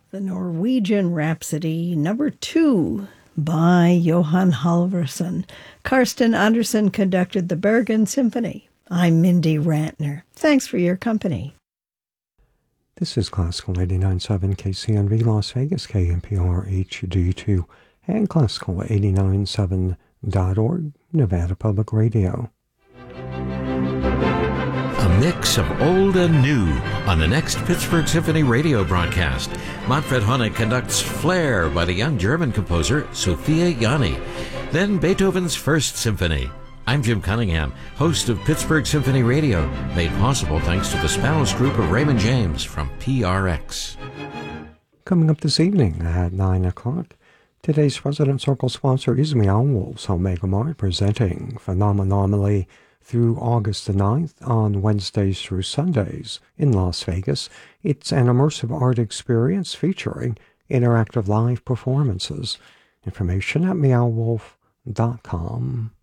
The Norwegian Rhapsody, number 2, by Johan Halvorsen. Karsten Andersen conducted the Bergen Symphony. I'm Mindy Rantner. Thanks for your company. This is Classical 89.7 KCNV Las Vegas, KNPR HD2, and Classical897.org, Nevada Public Radio. A mix of old and new on the next Pittsburgh Symphony radio broadcast. Manfred Honeck conducts Flair by the young German composer Sophia Jani. Then Beethoven's First Symphony. I'm Jim Cunningham, host of Pittsburgh Symphony Radio, made possible thanks to the Spanos Group of Raymond James from PRX. Coming up this evening at 9 o'clock, today's Resident Circle sponsor is Meow Wolves Omega Mart, presenting Phenomenomally through August the 9th on Wednesdays through Sundays in Las Vegas. It's an immersive art experience featuring interactive live performances. Information at meowwolf.com.